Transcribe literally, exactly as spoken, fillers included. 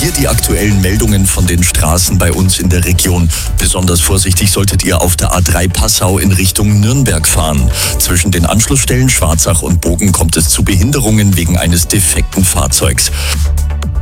Hier die aktuellen Meldungen von den Straßen bei uns in der Region. Besonders vorsichtig solltet ihr auf der A drei Passau in Richtung Nürnberg fahren. Zwischen den Anschlussstellen Schwarzach und Bogen kommt es zu Behinderungen wegen eines defekten Fahrzeugs.